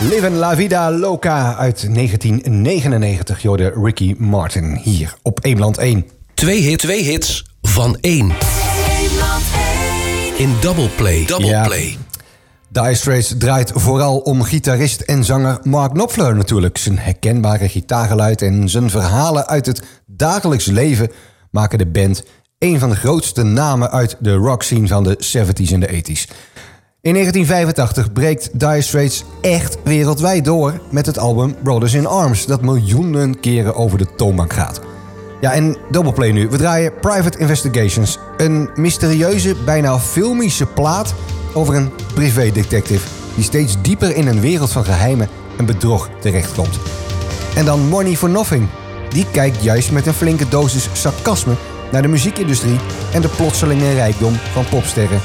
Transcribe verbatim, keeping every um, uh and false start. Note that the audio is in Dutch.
Livin' La Vida Loca uit negentien negenennegentig. Je hoorde Ricky Martin hier op Eemland één. Twee, hit, twee hits van één. In Double Play. Double Ja. Play. Dire Straits draait vooral om gitarist en zanger Mark Knopfler natuurlijk. Zijn herkenbare gitaargeluid en zijn verhalen uit het dagelijks leven maken de band een van de grootste namen uit de rockscene van de zeventig en de tachtig. In negentien vijfentachtig breekt Dire Straits echt wereldwijd door met het album Brothers in Arms, dat miljoenen keren over de toonbank gaat. Ja, en Doubleplay nu. We draaien Private Investigations, een mysterieuze, bijna filmische plaat over een privédetective die steeds dieper in een wereld van geheimen en bedrog terechtkomt. En dan Money for Nothing. Die kijkt juist met een flinke dosis sarcasme naar de muziekindustrie en de plotselinge rijkdom van popsterren